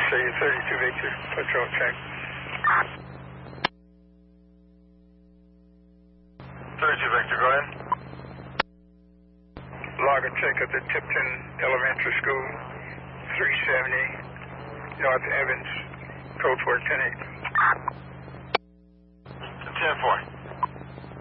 Say 32 Victor, patrol check. 32 Victor, go ahead. Log a check at the Tipton Elementary School, 370 North Evans, code for 10-8. 10-4.